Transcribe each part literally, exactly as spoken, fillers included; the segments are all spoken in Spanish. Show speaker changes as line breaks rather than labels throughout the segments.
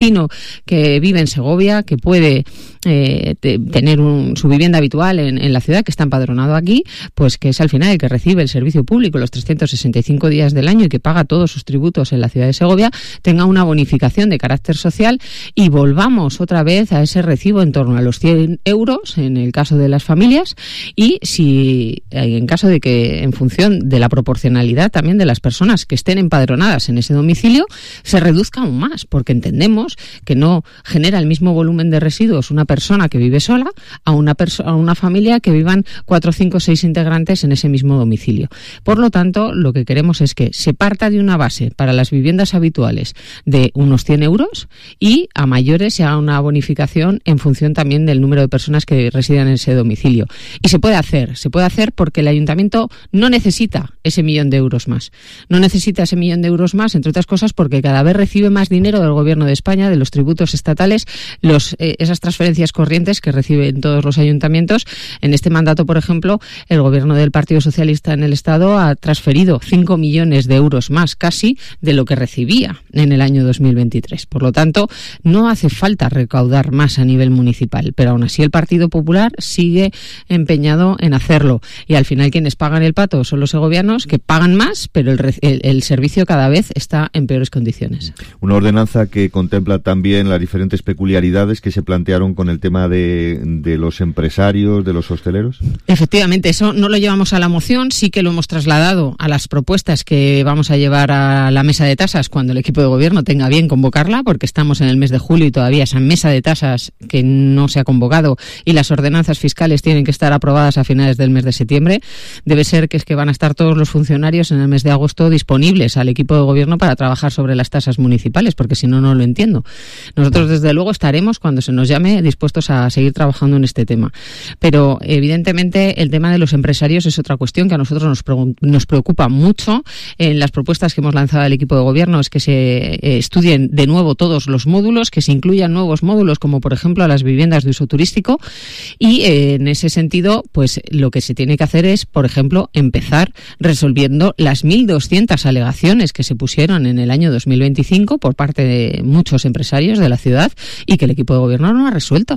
que vive en Segovia, que puede eh, te, tener un, su vivienda habitual en, en la ciudad, que está empadronado aquí, pues que es al final el que recibe el servicio público los trescientos sesenta y cinco días del año y que paga todos sus tributos en la ciudad de Segovia, tenga una bonificación de carácter social y volvamos otra vez a ese recibo en torno a los cien euros en el caso de las familias y si en caso de que en función de la proporcionalidad también de las personas que estén empadronadas en ese domicilio se reduzca aún más, porque entendemos que no genera el mismo volumen de residuos una persona que vive sola a una, perso- a una familia que vivan cuatro, cinco, seis integrantes en ese mismo domicilio. Por lo tanto, lo que queremos es que se parta de una base para las viviendas habituales de unos cien euros y a mayores se haga una bonificación en función también del número de personas que residan en ese domicilio. Y se puede hacer, se puede hacer porque el ayuntamiento no necesita ese millón de euros más. No necesita ese millón de euros más, entre otras cosas, porque cada vez recibe más dinero del Gobierno de España, de los tributos estatales, los, eh, esas transferencias corrientes que reciben todos los ayuntamientos. En este mandato, por ejemplo, el Gobierno del Partido Socialista en el Estado ha transferido cinco millones de euros más casi de lo que recibía en el año dos mil veintitrés. Por lo tanto, no hace falta recaudar más a nivel municipal, pero aún así el Partido Popular sigue empeñado en hacerlo. Y al final quienes pagan el pato son los segovianos, que pagan más, pero el, el, el servicio cada vez está en peores condiciones.
Una ordenanza que contempla también las diferentes peculiaridades que se plantearon con el tema de, de los empresarios, de los hosteleros.
Efectivamente, eso no lo llevamos a la moción, sí que lo hemos trasladado a las propuestas que vamos a llevar a la mesa de tasas cuando el equipo de gobierno tenga bien convocarla, porque estamos en el mes de julio y todavía esa mesa de tasas que no se ha convocado y las ordenanzas fiscales tienen que estar aprobadas a finales del mes de septiembre. Debe ser que es que van a estar todos los funcionarios en el mes de agosto disponibles al equipo de gobierno para trabajar sobre las tasas municipales, porque si no, no lo entiendo. Nosotros, desde luego, estaremos, cuando se nos llame, dispuestos a seguir trabajando en este tema. Pero, evidentemente, el tema de los empresarios es otra cuestión que a nosotros nos, pre- nos preocupa mucho. En las propuestas que hemos lanzado al equipo de gobierno es que se eh, estudien de nuevo todos los módulos, que se incluyan nuevos módulos, como por ejemplo a las viviendas de uso turístico. Y, eh, en ese sentido, pues lo que se tiene que hacer es, por ejemplo, empezar resolviendo las mil doscientas alegaciones que se pusieron en el año dos mil veinticinco por parte de muchos empresarios de la ciudad y que el equipo de gobierno no ha resuelto.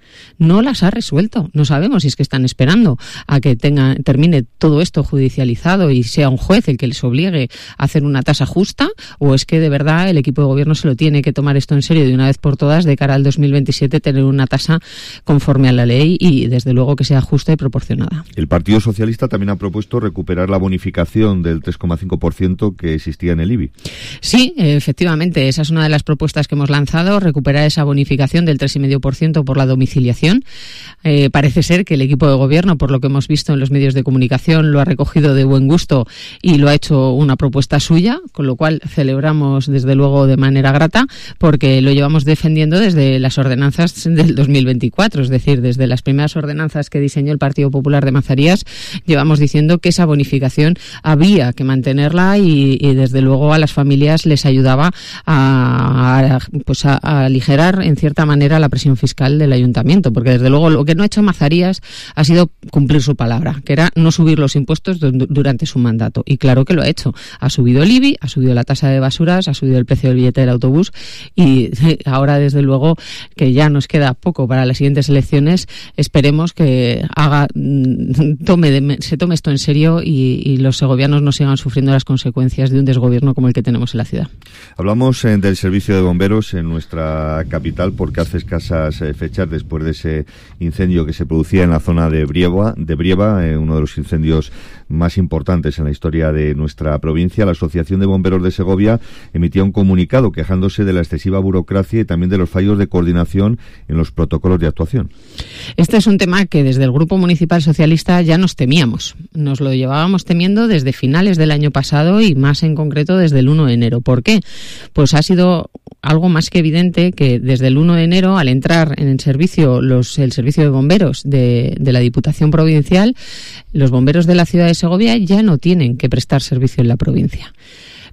No las ha resuelto. No sabemos si es que están esperando a que tenga, termine todo esto judicializado y sea un juez el que les obligue a hacer una tasa justa, o es que de verdad el equipo de gobierno se lo tiene que tomar esto en serio de una vez por todas de cara al dos mil veintisiete, tener una tasa conforme a la ley y desde luego que sea justa y proporcionada.
El Partido Socialista también ha propuesto recuperar la bonificación del tres coma cinco por ciento que existía en el I B I.
Sí, efectivamente, esa es una de las propuestas que hemos lanzado, recuperar esa bonificación del tres coma cinco por ciento por la domiciliación. Eh, parece ser que el equipo de gobierno, por lo que hemos visto en los medios de comunicación, lo ha recogido de buen gusto y lo ha hecho una propuesta suya, con lo cual celebramos desde luego de manera grata, porque lo llevamos defendiendo desde las ordenanzas del dos mil veinticuatro, es decir, desde las primeras ordenanzas que diseñó el Partido Popular de Mazarías, llevamos diciendo que esa bonificación había que mantenerla y, y desde luego a las familias les ayudaba a, a, pues a, a aligerar en cierta manera la presión fiscal del ayuntamiento, porque desde luego lo que no ha hecho Mazarías ha sido cumplir su palabra, que era no subir los impuestos du- durante su mandato. Y claro que lo ha hecho. Ha subido el I B I, ha subido la tasa de basuras, ha subido el precio del billete del autobús y ahora desde luego que ya nos queda poco para las siguientes elecciones, esperemos que haga tome de, se tome esto en serio y, y los segovianos no sigan sufriendo las consecuencias de un desgobierno como el que tenemos en la ciudad.
Hablamos eh, del servicio de bomberos en nuestra capital porque hace escasas eh, fechas, después de ese incendio que se producía en la zona de Brieva, de Brieva eh, uno de los incendios más importantes en la historia de nuestra provincia, la Asociación de Bomberos de Segovia emitía un comunicado quejándose de la excesiva burocracia y también de los fallos de coordinación en los protocolos de actuación.
Este es un tema que desde el Grupo Municipal Socialista ya nos temíamos. Nos lo llevábamos temiendo desde finales del año pasado y más en concreto desde el uno de enero. ¿Por qué? Pues ha sido algo más que evidente que desde el uno de enero, al entrar en el servicio los el servicio de bomberos de, de la Diputación Provincial, los bomberos de la ciudad de Segovia ya no tienen que prestar servicio en la provincia.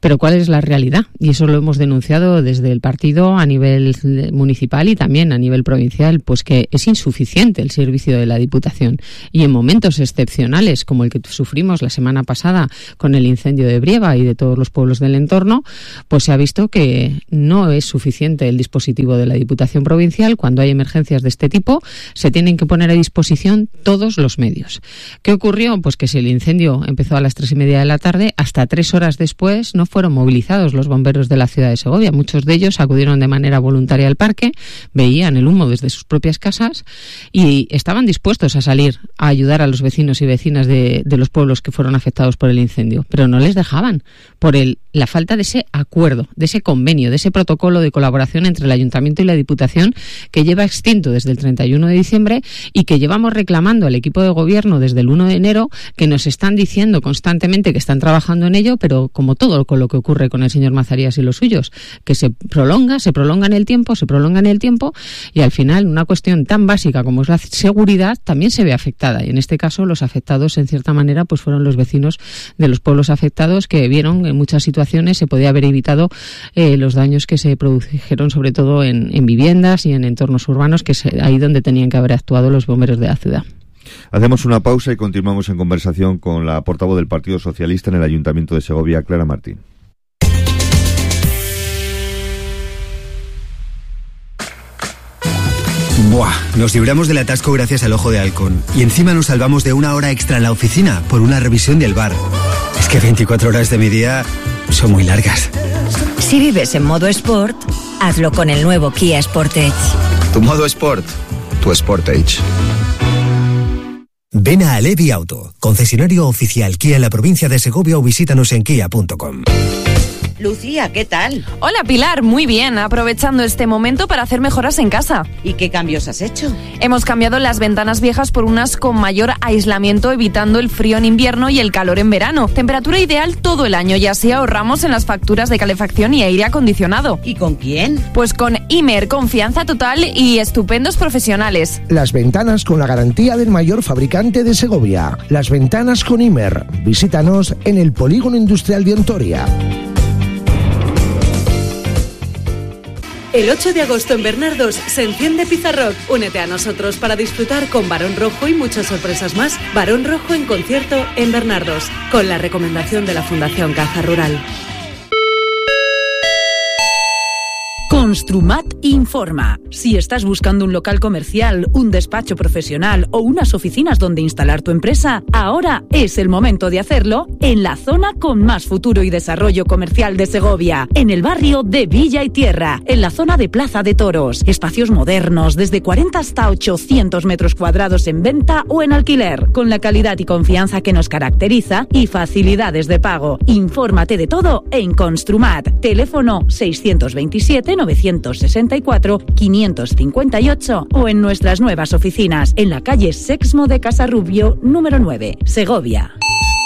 Pero ¿cuál es la realidad? Y eso lo hemos denunciado desde el partido a nivel municipal y también a nivel provincial, pues que es insuficiente el servicio de la Diputación. Y en momentos excepcionales, como el que sufrimos la semana pasada con el incendio de Brieva y de todos los pueblos del entorno, pues se ha visto que no es suficiente el dispositivo de la Diputación Provincial. Cuando hay emergencias de este tipo, se tienen que poner a disposición todos los medios. ¿Qué ocurrió? Pues que si el incendio empezó a las tres y media de la tarde, hasta tres horas después no fueron movilizados los bomberos de la ciudad de Segovia. Muchos de ellos acudieron de manera voluntaria al parque, veían el humo desde sus propias casas y estaban dispuestos a salir a ayudar a los vecinos y vecinas de, de los pueblos que fueron afectados por el incendio, pero no les dejaban por el, la falta de ese acuerdo, de ese convenio, de ese protocolo de colaboración entre el Ayuntamiento y la Diputación que lleva extinto desde el treinta y uno de diciembre y que llevamos reclamando al equipo de gobierno desde el uno de enero, que nos están diciendo constantemente que están trabajando en ello, pero como todo con lo que ocurre con el señor Mazarías y los suyos, que se prolonga, se prolonga en el tiempo, se prolonga en el tiempo y al final una cuestión tan básica como es la seguridad también se ve afectada. Y en este caso los afectados en cierta manera pues fueron los vecinos de los pueblos afectados que vieron en muchas situaciones se podía haber evitado eh, los daños que se produjeron sobre todo en, en viviendas y en entornos urbanos, que es ahí donde tenían que haber actuado los bomberos de la ciudad.
Hacemos una pausa y continuamos en conversación con la portavoz del Partido Socialista en el Ayuntamiento de Segovia, Clara Martín.
Buah, nos libramos del atasco gracias al Ojo de Halcón. Y encima nos salvamos de una hora extra en la oficina por una revisión del bar. Es que veinticuatro horas de mi día son muy largas.
Si vives en modo Sport, hazlo con el nuevo Kia Sportage.
Tu modo Sport, tu Sportage.
Ven a Alevi Auto, concesionario oficial Kia en la provincia de Segovia, o visítanos en kia punto com.
Lucía, ¿qué tal?
Hola Pilar, muy bien, aprovechando este momento para hacer mejoras en casa.
¿Y qué cambios has hecho?
Hemos cambiado las ventanas viejas por unas con mayor aislamiento, evitando el frío en invierno y el calor en verano. Temperatura ideal todo el año y así ahorramos en las facturas de calefacción y aire acondicionado.
¿Y con quién?
Pues con Imer, confianza total y estupendos profesionales.
Las ventanas con la garantía del mayor fabricante de Segovia. Las ventanas con Imer. Visítanos en el Polígono Industrial de Ontoria.
El ocho de agosto en Bernardos se enciende Pizarrock. Únete a nosotros para disfrutar con Barón Rojo y muchas sorpresas más. Barón Rojo en concierto en Bernardos, con la recomendación de la Fundación Caja Rural.
Construmat informa. Si estás buscando un local comercial, un despacho profesional o unas oficinas donde instalar tu empresa, ahora es el momento de hacerlo en la zona con más futuro y desarrollo comercial de Segovia, en el barrio de Villa y Tierra, en la zona de Plaza de Toros. Espacios modernos, desde cuarenta hasta ochocientos metros cuadrados en venta o en alquiler, con la calidad y confianza que nos caracteriza y facilidades de pago. Infórmate de todo en Construmat. Teléfono seiscientos veintisiete novecientos sesenta y cuatro quinientos cincuenta y ocho o en nuestras nuevas oficinas en la calle Sexmo de Casarrubio número nueve, Segovia.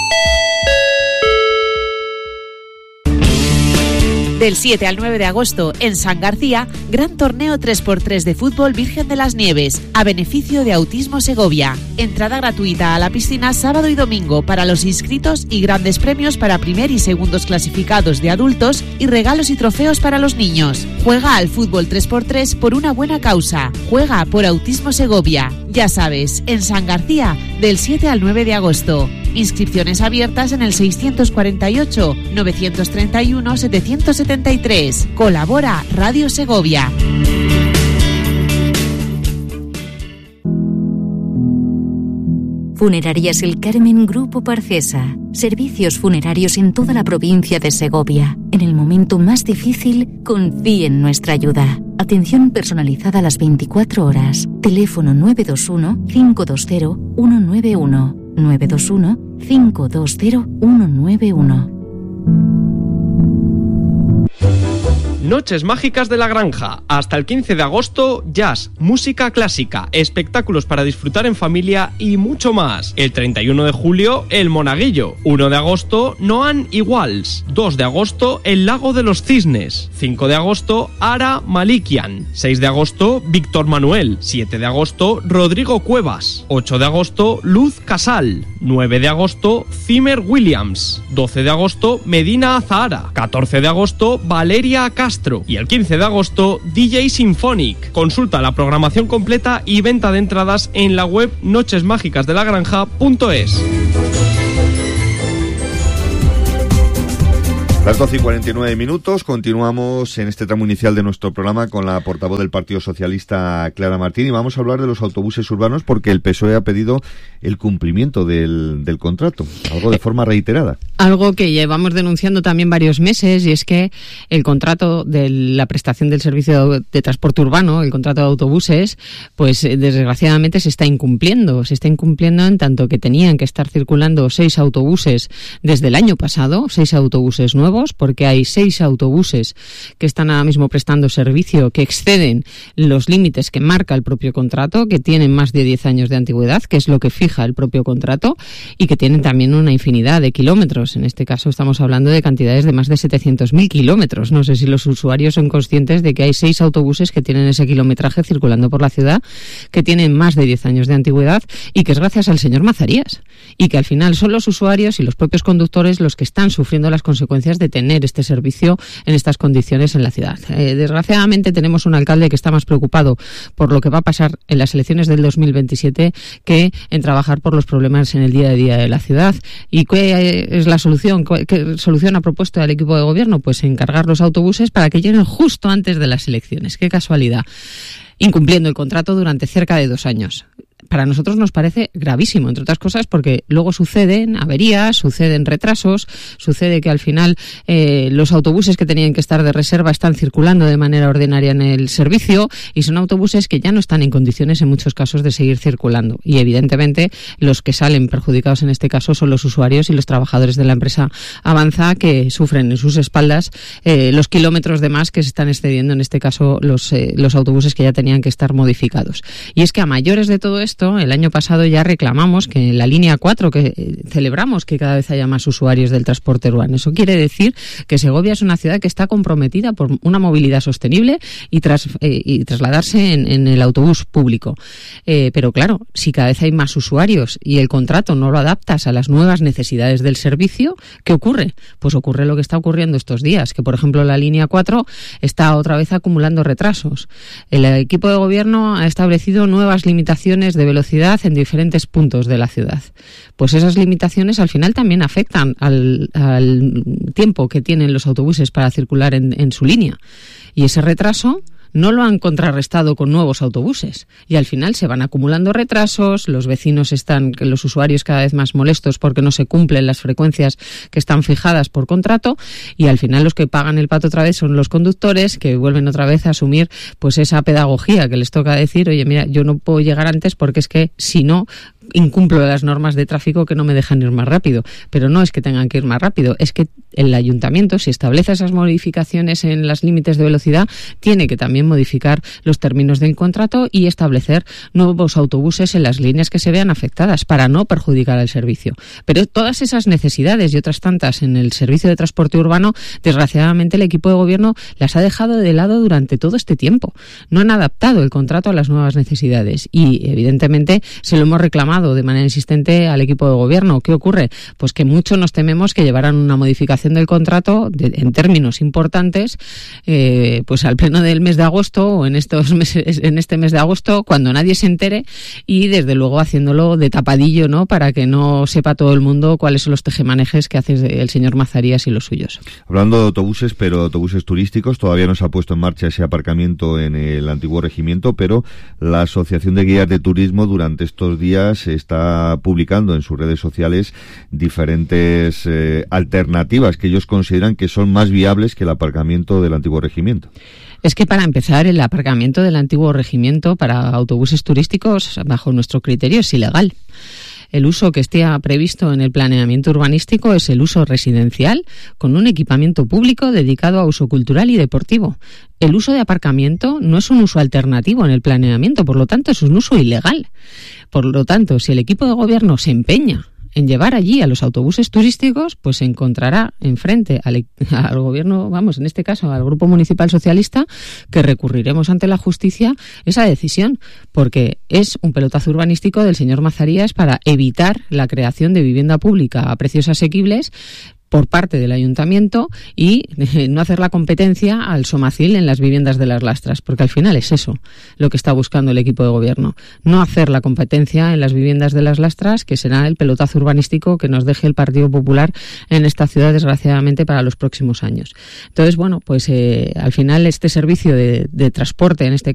Del siete al nueve de agosto, en San García, gran torneo tres por tres de fútbol Virgen de las Nieves, a beneficio de Autismo Segovia. Entrada gratuita a la piscina sábado y domingo para los inscritos y grandes premios para primer y segundos clasificados de adultos y regalos y trofeos para los niños. Juega al fútbol tres por tres por una buena causa. Juega por Autismo Segovia. Ya sabes, en San García, del siete al nueve de agosto. Inscripciones abiertas en el seiscientos cuarenta y ocho, novecientos treinta y uno, setecientos setenta y tres. Colabora Radio Segovia.
Funerarias El Carmen Grupo Parcesa. Servicios funerarios en toda la provincia de Segovia. En el momento más difícil, confíe en nuestra ayuda. Atención personalizada a las veinticuatro horas. Teléfono nueve dos uno, cinco dos cero, uno nueve uno. nueve dos uno, cinco dos cero, uno nueve uno.
Noches Mágicas de la Granja. Hasta el quince de agosto, jazz, música clásica, espectáculos para disfrutar en familia y mucho más. El treinta y uno de julio, El Monaguillo. uno de agosto, Noan Iguals. dos de agosto, El Lago de los Cisnes. cinco de agosto, Ara Malikian. seis de agosto, Víctor Manuel. siete de agosto, Rodrigo Cuevas. ocho de agosto, Luz Casal. nueve de agosto, Zimmer Williams. doce de agosto, Medina Azahara. catorce de agosto, Valeria Castro. Y el quince de agosto, D J Symphonic. Consulta la programación completa y venta de entradas en la web noches mágicas de la granja punto es.
Las doce y cuarenta y nueve minutos, continuamos en este tramo inicial de nuestro programa con la portavoz del Partido Socialista, Clara Martín, y vamos a hablar de los autobuses urbanos porque el P S O E ha pedido el cumplimiento del, del contrato, algo de forma reiterada.
Algo que llevamos denunciando también varios meses, y es que el contrato de la prestación del servicio de transporte urbano, el contrato de autobuses, pues desgraciadamente se está incumpliendo. Se está incumpliendo en tanto que tenían que estar circulando seis autobuses desde el año pasado, seis autobuses nuevos, porque hay seis autobuses que están ahora mismo prestando servicio que exceden los límites que marca el propio contrato, que tienen más de diez años de antigüedad, que es lo que fija el propio contrato, y que tienen también una infinidad de kilómetros. En este caso estamos hablando de cantidades de más de setecientos mil kilómetros. No sé si los usuarios son conscientes de que hay seis autobuses que tienen ese kilometraje circulando por la ciudad, que tienen más de diez años de antigüedad, y que es gracias al señor Mazarías, y que al final son los usuarios y los propios conductores los que están sufriendo las consecuencias de tener este servicio en estas condiciones en la ciudad. Eh, desgraciadamente tenemos un alcalde que está más preocupado por lo que va a pasar en las elecciones del dos mil veintisiete que en trabajar por los problemas en el día a día de la ciudad. ¿Y qué es la solución? ¿Qué solución ha propuesto el equipo de gobierno? Pues encargar los autobuses para que lleguen justo antes de las elecciones. ¡Qué casualidad! Incumpliendo el contrato durante cerca de dos años. Para nosotros nos parece gravísimo, entre otras cosas, porque luego suceden averías, suceden retrasos, sucede que al final eh, los autobuses que tenían que estar de reserva están circulando de manera ordinaria en el servicio, y son autobuses que ya no están en condiciones en muchos casos de seguir circulando. Y evidentemente los que salen perjudicados en este caso son los usuarios y los trabajadores de la empresa Avanza, que sufren en sus espaldas eh, los kilómetros de más que se están excediendo, en este caso los, eh, los autobuses que ya tenían que estar modificados. Y es que a mayores de todo esto, el año pasado ya reclamamos que en la línea cuatro, que eh, celebramos que cada vez haya más usuarios del transporte urbano. Eso quiere decir que Segovia es una ciudad que está comprometida por una movilidad sostenible y, tras, eh, y trasladarse en, en el autobús público. Eh, pero claro, si cada vez hay más usuarios y el contrato no lo adaptas a las nuevas necesidades del servicio, ¿qué ocurre? Pues ocurre lo que está ocurriendo estos días, que por ejemplo la línea cuatro está otra vez acumulando retrasos. El equipo de gobierno ha establecido nuevas limitaciones de velocidad en diferentes puntos de la ciudad. Pues esas limitaciones al final también afectan al, al tiempo que tienen los autobuses para circular en, en su línea. Y ese retraso no lo han contrarrestado con nuevos autobuses, y al final se van acumulando retrasos, los vecinos están, los usuarios cada vez más molestos porque no se cumplen las frecuencias que están fijadas por contrato, y al final los que pagan el pato otra vez son los conductores, que vuelven otra vez a asumir pues esa pedagogía que les toca decir: oye, mira, yo no puedo llegar antes porque es que si no incumplo las normas de tráfico que no me dejan ir más rápido. Pero no es que tengan que ir más rápido, es que el ayuntamiento, si establece esas modificaciones en los límites de velocidad, tiene que también modificar los términos del contrato y establecer nuevos autobuses en las líneas que se vean afectadas para no perjudicar el servicio. Pero todas esas necesidades y otras tantas en el servicio de transporte urbano, desgraciadamente el equipo de gobierno las ha dejado de lado durante todo este tiempo. No han adaptado el contrato a las nuevas necesidades y evidentemente se lo hemos reclamado de manera insistente al equipo de gobierno. ¿Qué ocurre? Pues que mucho nos tememos que llevaran una modificación del contrato de, en términos importantes eh, pues al pleno del mes de agosto o en estos meses, en este mes de agosto, cuando nadie se entere, y desde luego haciéndolo de tapadillo, ¿no?, para que no sepa todo el mundo cuáles son los tejemanejes que hace el señor Mazarías y los suyos.
Hablando de autobuses, pero autobuses turísticos, todavía no se ha puesto en marcha ese aparcamiento en el antiguo regimiento, pero la Asociación de Guías de Turismo durante estos días está publicando en sus redes sociales diferentes eh, alternativas que ellos consideran que son más viables que el aparcamiento del antiguo regimiento.
Es que para empezar, el aparcamiento del antiguo regimiento para autobuses turísticos, bajo nuestro criterio, es ilegal. el uso que esté previsto en el planeamiento urbanístico es el uso residencial con un equipamiento público dedicado a uso cultural y deportivo. El uso de aparcamiento no es un uso alternativo en el planeamiento, por lo tanto es un uso ilegal. Por lo tanto, si el equipo de gobierno se empeña en llevar allí a los autobuses turísticos, pues se encontrará enfrente al, al gobierno, vamos, en este caso al Grupo Municipal Socialista, que recurriremos ante la justicia esa decisión, porque es un pelotazo urbanístico del señor Mazarías para evitar la creación de vivienda pública a precios asequibles por parte del ayuntamiento y eh, no hacer la competencia al Somacil en las viviendas de las Lastras, porque al final es eso lo que está buscando el equipo de gobierno, no hacer la competencia en las viviendas de las Lastras, que será el pelotazo urbanístico que nos deje el Partido Popular en esta ciudad, desgraciadamente, para los próximos años. Entonces, bueno, pues eh, al final este servicio de, de transporte, en este